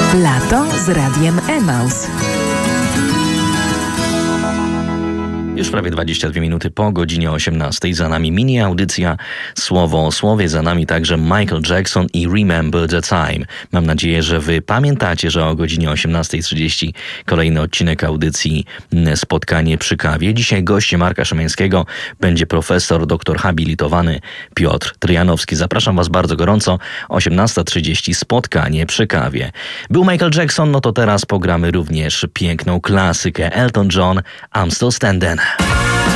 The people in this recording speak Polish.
Lato z Radiem Emaus. Już prawie 22 minuty po godzinie 18. Za nami mini audycja Słowo o Słowie. Za nami także Michael Jackson i Remember the Time. Mam nadzieję, że wy pamiętacie, że o godzinie 18:30 kolejny odcinek audycji Spotkanie przy kawie. Dzisiaj gościem Marka Szymańskiego będzie profesor, doktor habilitowany Piotr Tryjanowski. Zapraszam was bardzo gorąco. 18:30 Spotkanie przy kawie. Był Michael Jackson, no to teraz pogramy również piękną klasykę. Elton John, I'm Still Standing.